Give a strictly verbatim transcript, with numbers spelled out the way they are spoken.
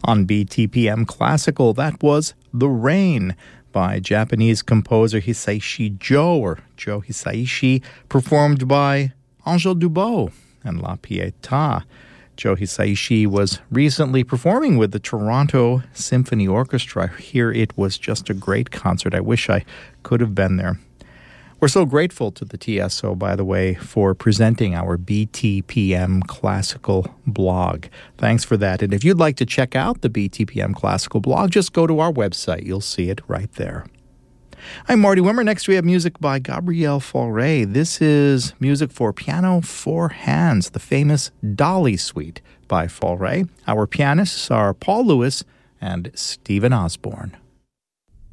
On B T P M Classical, that was The Rain by Japanese composer Hisaishi Joe, or Joe Hisaishi, performed by Angèle Dubot and La Pietà. Joe Hisaishi was recently performing with the Toronto Symphony Orchestra. Here it was just a great concert. I wish I could have been there. We're so grateful to the T S O, by the way, for presenting our B T P M Classical blog. Thanks for that. And if you'd like to check out the B T P M Classical blog, just go to our website. You'll see it right there. I'm Marty Wimmer. Next we have music by Gabriel Fauré. This is music for piano, four hands, the famous Dolly Suite by Fauré. Our pianists are Paul Lewis and Stephen Osborne.